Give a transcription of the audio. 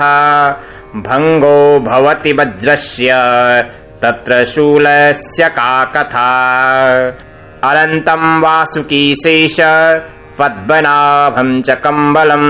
भङ्गो भवति वज्रस्य तत्र शूलस्य का कथा। अनन्तं वासुकीशेष पद्मनाभं च कम्बलम्